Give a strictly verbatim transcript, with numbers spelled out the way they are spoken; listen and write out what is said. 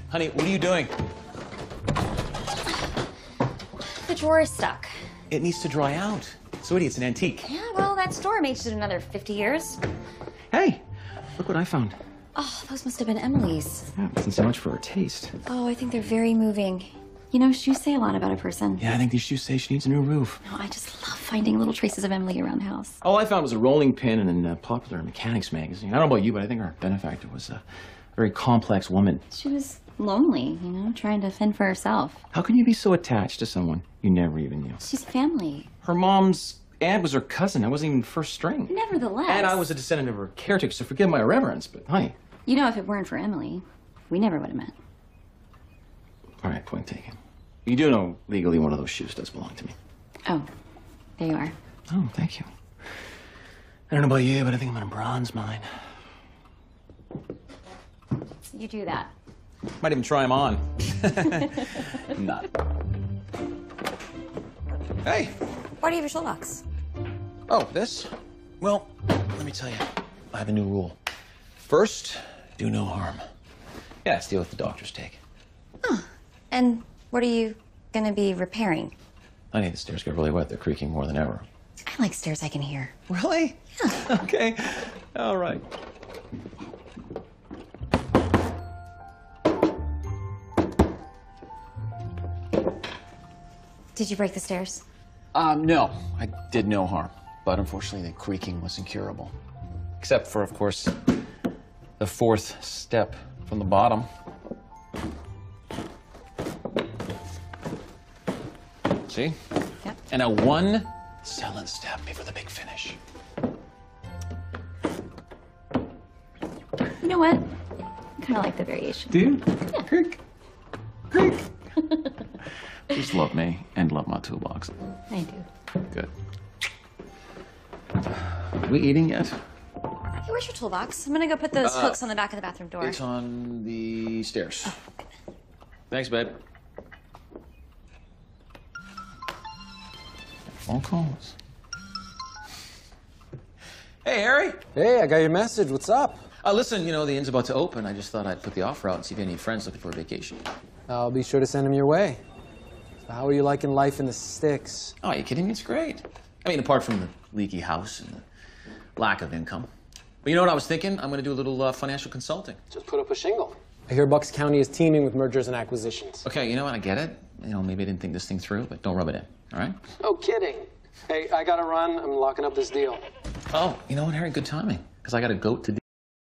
Honey, what are you doing? The drawer is stuck. It needs to dry out. Sweetie, it's an antique. Yeah, well, that store may just another fifty years. Hey, look what I found. Oh, those must have been Emily's. Yeah, wasn't so much for her taste. Oh, I think they're very moving. You know, shoes say a lot about a person. Yeah, I think these shoes say she needs a new roof. No, I just love finding little traces of Emily around the house. All I found was a rolling pin in a popular mechanics magazine. I don't know about you, but I think our benefactor was a very complex woman. She was lonely, you know, trying to fend for herself. How can you be so attached to someone you never even knew? She's family. Her mom's aunt was her cousin. I wasn't even first string. Nevertheless. And I was a descendant of her caretaker, so forgive my irreverence, but honey. You know, if it weren't for Emily, we never would have met. All right, point taken. You do know legally one of those shoes does belong to me. Oh, there you are. Oh, thank you. I don't know about you, but I think I'm gonna bronze mine. You do that. Might even try them on. Not. Hey. Why do you have your toolbox? Oh, this? Well, let me tell you, I have a new rule. First, do no harm. Yeah, let's deal with the doctor's take. Oh, and what are you gonna be repairing? Honey, the stairs got really wet. They're creaking more than ever. I like stairs I can hear. Really? Yeah. Okay. All right. Did you break the stairs? Um, no. I did no harm. But unfortunately, the creaking was incurable. Except for, of course, the fourth step from the bottom. See? Yep. And a one silent step before the big finish. You know what? I kind of like the variation. Do you? Yeah. Creak. Creak. Just love me and love my toolbox. I do. Good. Are we eating yet? Hey, where's your toolbox? I'm gonna go put those Uh, hooks on the back of the bathroom door. It's on the stairs. Oh, Thanks, babe. Phone calls. Hey, Harry. Hey, I got your message. What's up? Uh, listen, you know, the inn's about to open. I just thought I'd put the offer out and see if you have any friends looking for a vacation. I'll be sure to send them your way. So how are you liking life in the sticks? Oh, are you kidding me? It's great. I mean, apart from the leaky house and the lack of income. But you know what I was thinking? I'm going to do a little uh, financial consulting. Just put up a shingle. I hear Bucks County is teeming with mergers and acquisitions. Okay, you know what? I get it. You know, maybe I didn't think this thing through, but don't rub it in, all right? No kidding. Hey, I gotta run. I'm locking up this deal. Oh, you know what, Harry? Good timing, because I got a goat to